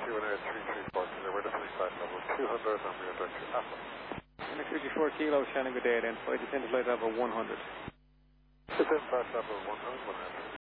1 334 kilo, we're defining flight level 200 and we are direct to Alpha. Unic 54 kilo, Shannon, good day then. Flight descent to flight level 100. Descent flight level 100, 100.